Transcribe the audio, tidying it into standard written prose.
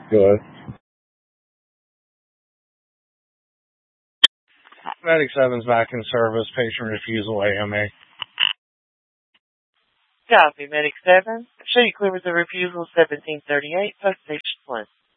Good. Medic 7's back in service. Patient refusal AMA. Copy, Medic 7. Show you clear with the refusal 1738, post station 1.